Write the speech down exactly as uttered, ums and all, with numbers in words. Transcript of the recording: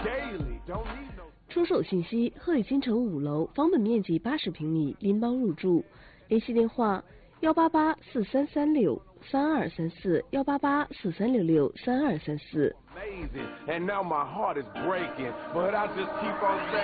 出售信息：鹤里金城五楼，房本面积八十平米，拎包入住。联系电话：幺八八四三三六三二三四，幺八八四三六六三二三四。